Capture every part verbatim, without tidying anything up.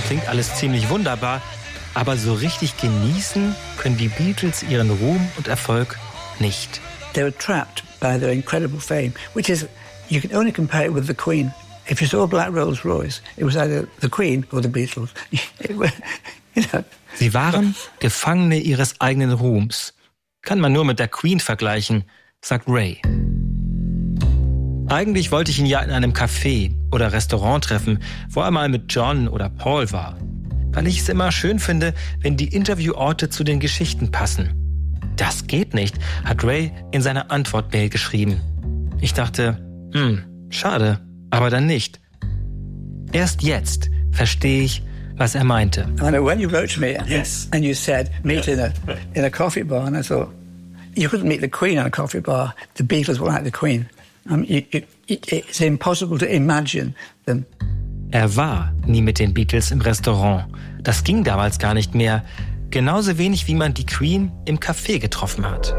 klingt alles ziemlich wunderbar, aber so richtig genießen können die Beatles ihren Ruhm und Erfolg nicht. They were trapped by their incredible fame, which is, you can only compare it with the Queen. If you saw a black Rolls Royce, it was either the Queen or the Beatles. You know. Sie waren Gefangene ihres eigenen Ruhms. Kann man nur mit der Queen vergleichen, sagt Ray. Eigentlich wollte ich ihn ja in einem Café oder Restaurant treffen, wo er mal mit John oder Paul war. Weil ich es immer schön finde, wenn die Intervieworte zu den Geschichten passen. Das geht nicht, hat Ray in seiner Antwortmail geschrieben. Ich dachte, hm, schade, aber dann nicht. Erst jetzt verstehe ich, was er meinte. I know when you wrote to me yes. and you said meet in a in a coffee bar, and I thought you couldn't meet the Queen in a coffee bar. The Beatles were like the Queen. Um, you, you, it's impossible to imagine them. Er war nie mit den Beatles im Restaurant. Das ging damals gar nicht mehr. Genauso wenig, wie man die Queen im Café getroffen hat.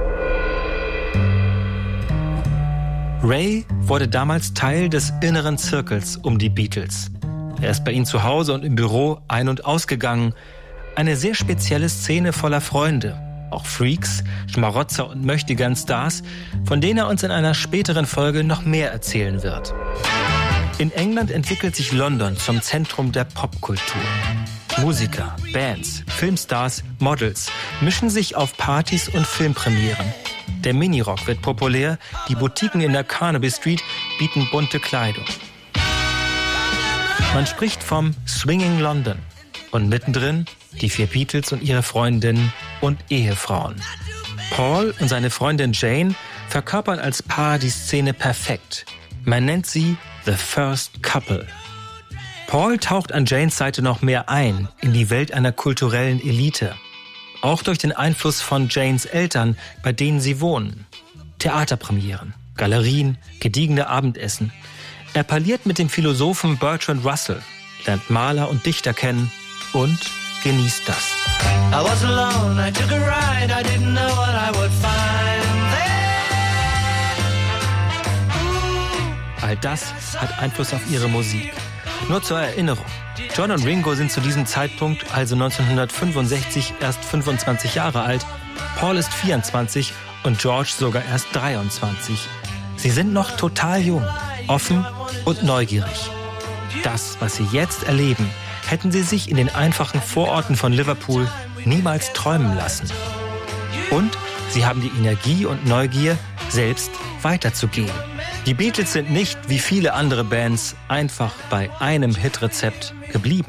Ray wurde damals Teil des inneren Zirkels um die Beatles. Er ist bei ihnen zu Hause und im Büro ein- und ausgegangen. Eine sehr spezielle Szene voller Freunde. Auch Freaks, Schmarotzer und Möchtegern-Stars, von denen er uns in einer späteren Folge noch mehr erzählen wird. In England entwickelt sich London zum Zentrum der Popkultur. Musiker, Bands, Filmstars, Models mischen sich auf Partys und Filmpremieren. Der Minirock wird populär, die Boutiquen in der Carnaby Street bieten bunte Kleidung. Man spricht vom Swinging London und mittendrin die vier Beatles und ihre Freundinnen und Ehefrauen. Paul und seine Freundin Jane verkörpern als Paar die Szene perfekt. Man nennt sie The First Couple. Paul taucht an Janes Seite noch mehr ein in die Welt einer kulturellen Elite. Auch durch den Einfluss von Janes Eltern, bei denen sie wohnen. Theaterpremieren, Galerien, gediegene Abendessen. Er parliert mit dem Philosophen Bertrand Russell, lernt Maler und Dichter kennen und genießt das. I was alone, I took a ride, I didn't know what I would find there. All das hat Einfluss auf ihre Musik. Nur zur Erinnerung, John und Ringo sind zu diesem Zeitpunkt, also neunzehnhundertfünfundsechzig, erst fünfundzwanzig Jahre alt, Paul ist vierundzwanzig und George sogar erst dreiundzwanzig. Sie sind noch total jung, offen und neugierig. Das, was sie jetzt erleben, hätten sie sich in den einfachen Vororten von Liverpool niemals träumen lassen. Und sie haben die Energie und Neugier, selbst weiterzugehen. Die Beatles sind nicht, wie viele andere Bands, einfach bei einem Hitrezept geblieben.